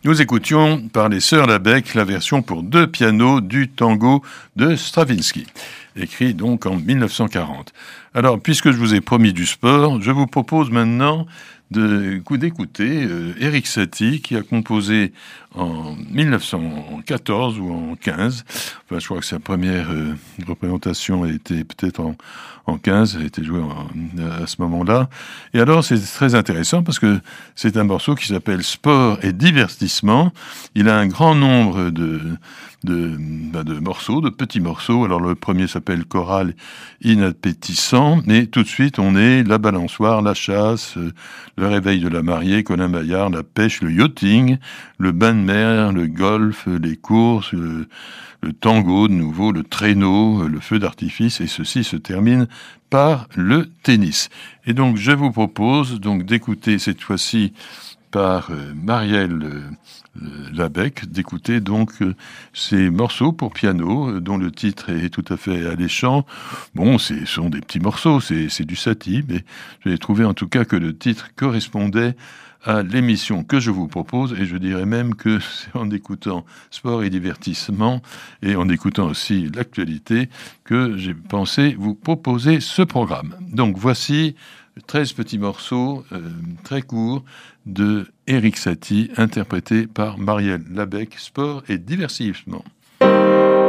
Nous écoutions par les Sœurs Labec la version pour 2 pianos du tango de Stravinsky, écrit donc en 1940. Alors, puisque je vous ai promis du sport, je vous propose maintenant d'écouter Erik Satie, qui a composé en 1914 ou en 15. Enfin, je crois que sa première représentation a été peut-être en 15, elle a été jouée à ce moment-là. Et alors, c'est très intéressant parce que c'est un morceau qui s'appelle Sport et divertissement. Il a un grand nombre de morceaux, de petits morceaux. Alors, le premier s'appelle Choral inappétissant, mais tout de suite, on est la balançoire, la chasse, le réveil de la mariée, Colin Maillard, la pêche, le yachting, le bain de mer, le golf, les courses, le tango de nouveau, le traîneau, le feu d'artifice, et ceci se termine par le tennis. Et donc je vous propose donc d'écouter cette fois-ci par Marielle Labec, d'écouter donc ces morceaux pour piano dont le titre est tout à fait alléchant. Bon, ce sont des petits morceaux, c'est du Satie, mais j'ai trouvé en tout cas que le titre correspondait à l'émission que je vous propose, et je dirais même que c'est en écoutant sport et divertissement et en écoutant aussi l'actualité que j'ai pensé vous proposer ce programme. Donc voici 13 petits morceaux très courts de Erik Satie, interprétés par Marielle Labec, sport et divertissement.